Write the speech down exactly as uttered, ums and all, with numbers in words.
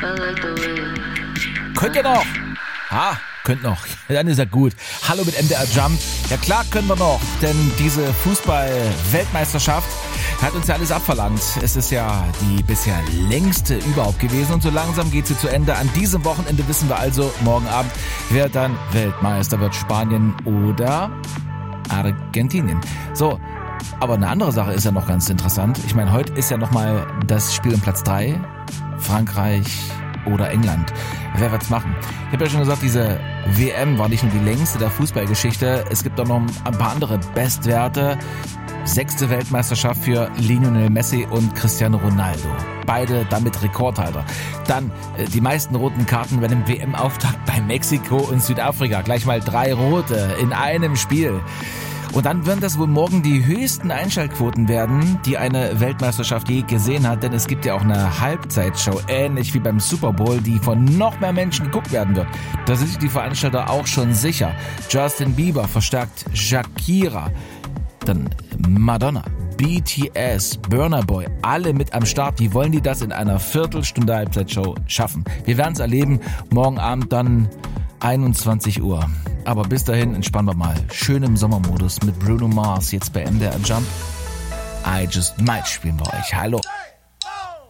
Könnt ihr noch? Ah, könnt noch. Dann ist ja gut. Hallo mit M D R Jump. Ja klar können wir noch, denn diese Fußball-Weltmeisterschaft hat uns ja alles abverlangt. Es ist ja die bisher längste überhaupt gewesen und so langsam geht sie zu Ende. An diesem Wochenende wissen wir also, morgen Abend, wer dann Weltmeister wird, Spanien oder Argentinien. So, aber eine andere Sache ist ja noch ganz interessant. Ich meine, heute ist ja nochmal das Spiel um Platz drei. Frankreich oder England. Wer wird's machen? Ich habe ja schon gesagt, diese W M war nicht nur die längste der Fußballgeschichte. Es gibt auch noch ein paar andere Bestwerte. Sechste Weltmeisterschaft für Lionel Messi und Cristiano Ronaldo. Beide damit Rekordhalter. Dann äh, die meisten roten Karten bei dem W M-Auftakt bei Mexiko und Südafrika. Gleich mal drei rote in einem Spiel. Und dann werden das wohl morgen die höchsten Einschaltquoten werden, die eine Weltmeisterschaft je gesehen hat. Denn es gibt ja auch eine Halbzeitshow, ähnlich wie beim Super Bowl, die von noch mehr Menschen geguckt werden wird. Da sind sich die Veranstalter auch schon sicher. Justin Bieber verstärkt Shakira. Dann Madonna, B T S, Burna Boy, alle mit am Start. Wie wollen die das in einer Viertelstunde Halbzeitshow schaffen? Wir werden es erleben. Morgen Abend dann einundzwanzig Uhr. Aber bis dahin entspannen wir mal. Schön im Sommermodus mit Bruno Mars. Jetzt bei M D R Jump. I Just Might spielen wir euch. Hallo.